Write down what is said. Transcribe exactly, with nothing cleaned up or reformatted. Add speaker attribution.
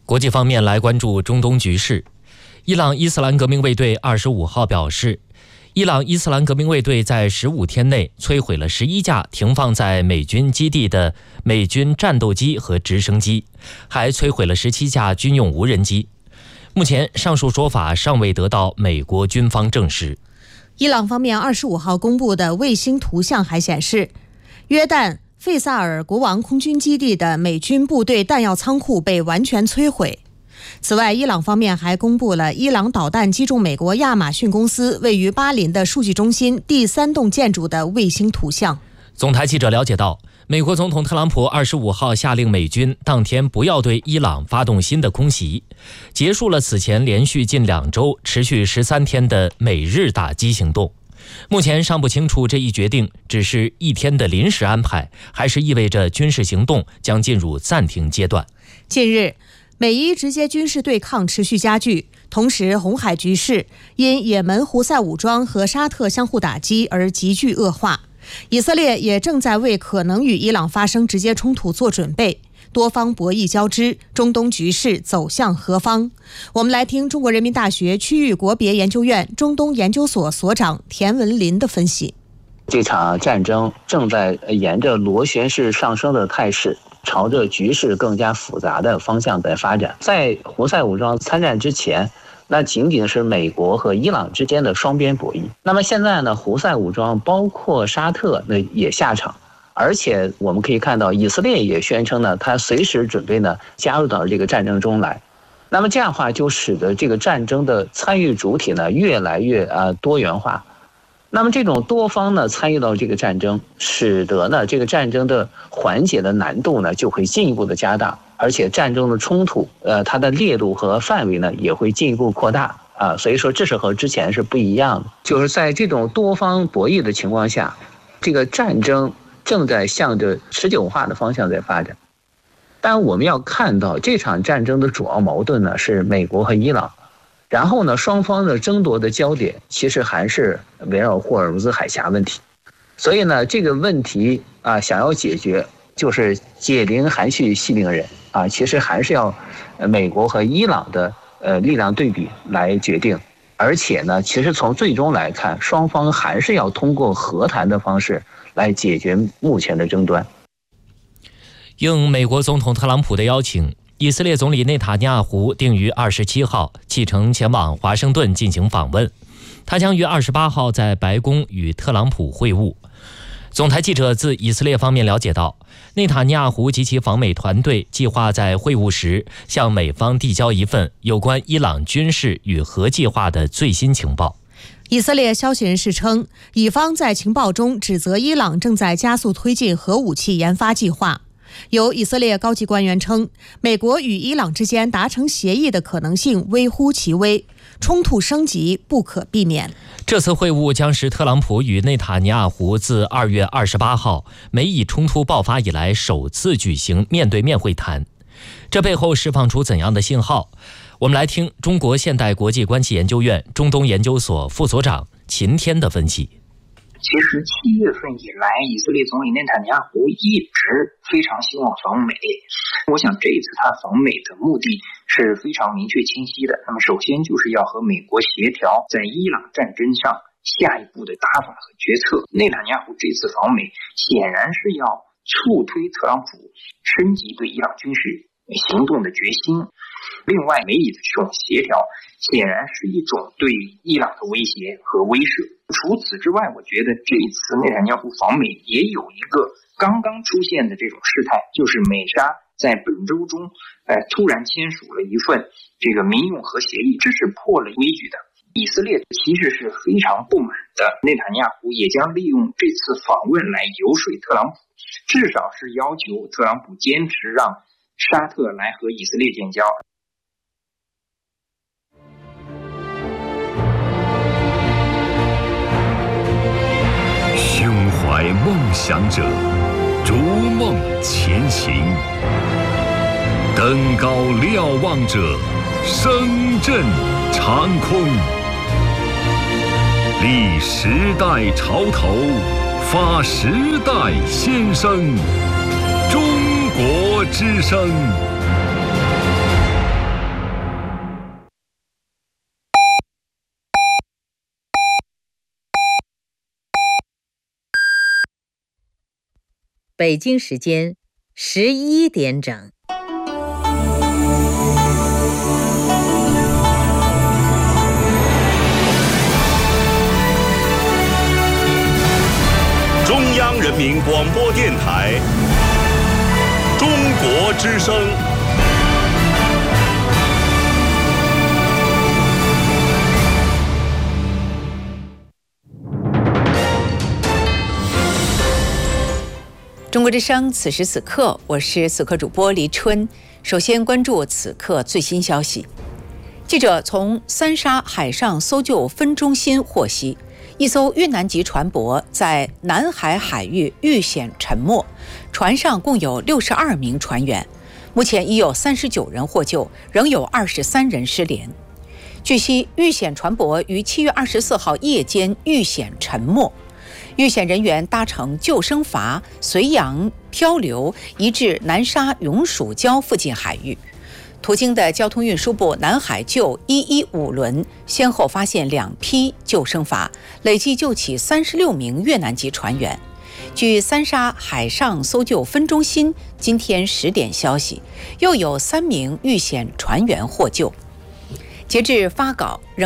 Speaker 1: 国际方面来关注中东局势。伊朗伊斯兰革命卫队二十五号表示，伊朗伊斯兰革命卫队在十五天内摧毁了十一架停放在美军基地的美军战斗机和直升机，还摧毁了十七架军用无人机。目前上述说法尚未得到美国军方证实。
Speaker 2: 伊朗方面二十五号公布的卫星图像还显示，约旦费萨尔国王空军基地的美军部队弹药仓库被完全摧毁。此外，伊朗方面还公布了伊朗导弹击中美国亚马逊公司位于巴林的数据中心第三栋建筑的卫星图像。
Speaker 1: 总台记者了解到，美国总统特朗普二十五号下令美军当天不要对伊朗发动新的空袭，结束了此前连续近两周、持续十三天的美日打击行动。目前尚不清楚这一决定只是一天的临时安排，还是意味着军事行动将进入暂停阶段。
Speaker 2: 近日，美伊直接军事对抗持续加剧，同时红海局势因也门胡塞武装和沙特相互打击而急剧恶化。以色列也正在为可能与伊朗发生直接冲突做准备，多方博弈交织，中东局势走向何方？我们来听中国人民大学区域国别研究院中东研究所所长田文林的分析。
Speaker 3: 这场战争正在沿着螺旋式上升的态势，朝着局势更加复杂的方向在发展。在胡塞武装参战之前，那仅仅是美国和伊朗之间的双边博弈。那么现在呢，胡塞武装包括沙特那也下场，而且我们可以看到以色列也宣称呢，他随时准备呢加入到这个战争中来。那么这样的话就使得这个战争的参与主体呢越来越啊多元化。那么这种多方呢参与到这个战争，使得呢这个战争的缓解的难度呢就会进一步的加大，而且战争的冲突呃它的烈度和范围呢也会进一步扩大啊，所以说这是和之前是不一样的。就是在这种多方博弈的情况下，这个战争正在向着持久化的方向在发展。但我们要看到这场战争的主要矛盾呢是美国和伊朗。然后呢，双方的争夺的焦点其实还是围绕霍尔木兹海峡问题，所以呢，这个问题啊，想要解决，就是解铃还须系铃人啊，其实还是要美国和伊朗的呃力量对比来决定，而且呢，其实从最终来看，双方还是要通过和谈的方式来解决目前的争端。
Speaker 1: 应美国总统特朗普的邀请，以色列总理内塔尼亚胡定于二十七号启程前往华盛顿进行访问，他将于二十八号在白宫与特朗普会晤。总台记者自以色列方面了解到，内塔尼亚胡及其访美团队计划在会晤时向美方递交一份有关伊朗军事与核计划的最新情报。
Speaker 2: 以色列消息人士称，以方在情报中指责伊朗正在加速推进核武器研发计划。有以色列高级官员称，美国与伊朗之间达成协议的可能性微乎其微，冲突升级不可避免。
Speaker 1: 这次会晤将是特朗普与内塔尼亚胡自二月二十八号美以冲突爆发以来首次举行面对面会谈，这背后释放出怎样的信号？我们来听中国现代国际关系研究院中东研究所副所长秦天的分析。
Speaker 4: 其实七月份以来，以色列总理内塔尼亚胡一直非常希望访美。我想这一次他访美的目的是非常明确清晰的。那么首先就是要和美国协调在伊朗战争上下一步的打法和决策。内塔尼亚胡这次访美显然是要促推特朗普升级对伊朗军事行动的决心。另外，美以的这种协调显然是一种对伊朗的威胁和威慑。除此之外，我觉得这一次内塔尼亚胡访美也有一个刚刚出现的这种事态，就是美沙在本周中呃突然签署了一份这个民用核协议，这是破了规矩的。以色列其实是非常不满的，内塔尼亚胡也将利用这次访问来游说特朗普，至少是要求特朗普坚持让沙特来和以色列建交。
Speaker 5: 胸怀梦想者，逐梦前行；登高瞭望者，声震长空。立时代潮头，发时代先声。中国之声。
Speaker 6: 北京时间十一点整。
Speaker 5: 中央人民广播电台中国之声。
Speaker 7: 中国之声，此时此刻，我是此刻主播黎春。首先关注此刻最新消息。记者从三沙海上搜救分中心获悉，一艘越南籍船舶在南海海域遇险沉没，船上共有六十二名船员，目前已有三十九人获救，仍有二十三人失联。据悉，遇险船舶于七月二十四号夜间遇险沉没。遇险人员搭乘救生筏随洋漂流，移至南沙永暑礁附近海域。途经的交通运输部南海救一一五轮先后发现两批救生筏，累计救起三十六名越南籍船员。据三沙海上搜救分中心今天十点消息，又有三名遇险船员获救。截至发稿，仍